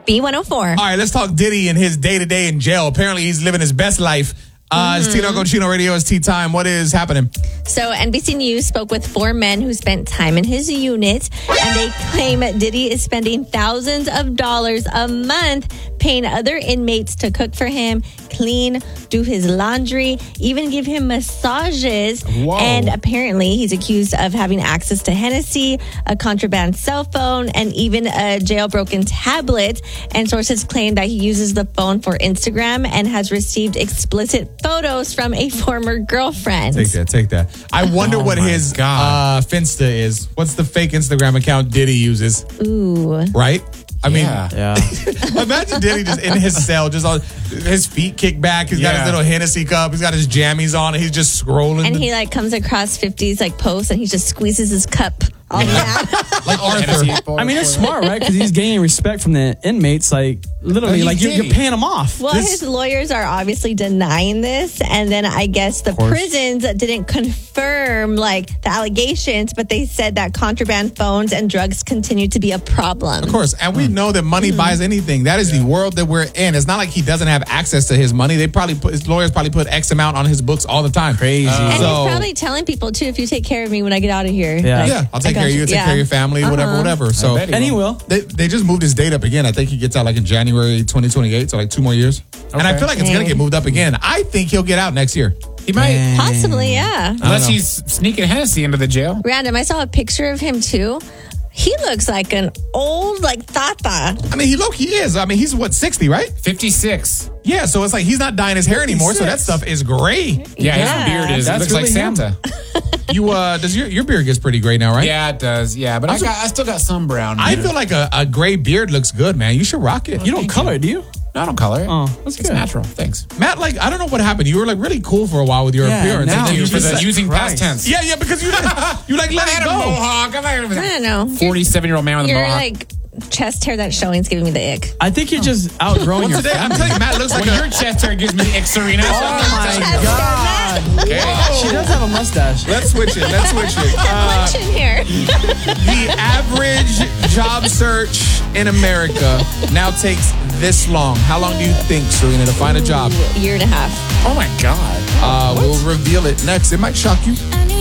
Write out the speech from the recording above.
B104. All right, let's talk Diddy and his day-to-day in jail. Apparently, he's living his best life. It's Tino Cochino Radio. It's tea time. What is happening? So NBC News spoke with 4 men who spent time in his unit, and they claim Diddy is spending thousands of dollars a month paying other inmates to cook for him, clean, do his laundry, even give him massages. Whoa. And apparently he's accused of having access to Hennessy, a contraband cell phone, and even a jailbroken tablet. And sources claim that he uses the phone for Instagram and has received explicit photos from a former girlfriend. Take that. I wonder what his Finsta is. What's the fake Instagram account Diddy uses? Ooh. Right? I mean, Yeah. imagine Diddy just in his cell, just on his feet kicked back. He's got his little Hennessy cup. He's got his jammies on, and he's just scrolling. And he comes across 50s posts, and he just squeezes his cup all that. like Arthur. I mean, it's smart, right? Because he's gaining respect from the inmates. Literally, you're paying him off. Well, his lawyers are obviously denying this, and then I guess the prisons didn't confirm the allegations, but they said that contraband phones and drugs continue to be a problem. Of course, and we know that money buys anything. That is the world that we're in. It's not like he doesn't have access to his money. His lawyers probably put X amount on his books all the time. Crazy. And he's probably telling people too, if you take care of me when I get out of here. Yeah. I'll take care of you, take care of your family, whatever. So, and he will. They just moved his date up again. I think he gets out in January 2028, so 2 more years. And I feel like it's going to get moved up again. I think he'll get out next year. He might. Possibly, yeah. Unless he's sneaking Hennessy into the jail. Random, I saw a picture of him too. He looks like an old, tata. I mean, he is. I mean, he's 60, right? 56. Yeah, so it's like he's not dyeing his hair anymore, so that stuff is gray. Yeah, his beard is. It looks like Santa. You does your beard gets pretty gray now, right? Yeah, it does. Yeah, but I still got some brown. I feel like a gray beard looks good, man. You should rock it. You don't color it, do you? No, I don't color it. Oh, that's It's good. natural. Thanks. Matt, I don't know what happened. You were really cool for a while with your appearance. now And then you For just the using past tense. yeah, because you let it go. mohawk. I don't know. 47-year-old man with a Your mohawk. chest hair that's showing's giving me the ick. I think you're just outgrowing your Today, I'm telling you, Matt looks like When your chest hair gives me the ick, Serena. Oh my God. Okay. She does have a mustache. Let's switch it. Luncheon here. The average job search in America now takes this long. How long do you think, Serena, to find a job? Year and a half. Oh, my God. We'll reveal it next. It might shock you.